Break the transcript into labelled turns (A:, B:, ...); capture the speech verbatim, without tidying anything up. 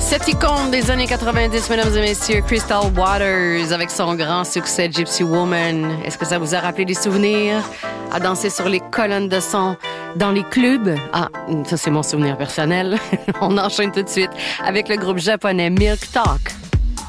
A: Cette icône des années quatre-vingt-dix, mesdames et messieurs, Crystal Waters, avec son grand succès Gypsy Woman. Est-ce que ça vous a rappelé des souvenirs à danser sur les colonnes de son dans les clubs? Ah, ça c'est mon souvenir personnel. On enchaîne tout de suite avec le groupe japonais Milk Talk.